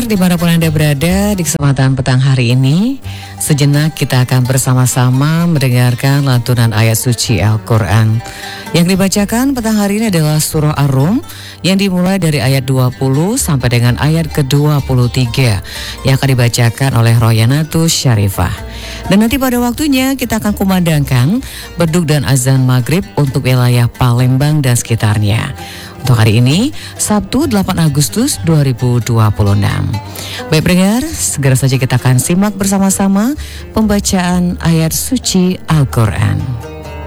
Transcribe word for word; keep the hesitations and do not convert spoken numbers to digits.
dimanapun Anda berada, di kesempatan petang hari ini, sejenak kita akan bersama-sama mendengarkan lantunan ayat suci Al-Quran. Yang dibacakan petang hari ini adalah surah Ar-Rum yang dimulai dari ayat dua puluh sampai dengan ayat ke dua puluh tiga yang akan dibacakan oleh Royanatus Syarifah. Dan nanti pada waktunya kita akan kumandangkan beduk dan azan maghrib untuk wilayah Palembang dan sekitarnya. Untuk hari ini, Sabtu delapan Agustus dua ribu dua puluh enam. Baik pendengar, segera saja kita akan simak bersama-sama pembacaan ayat suci Al-Quran.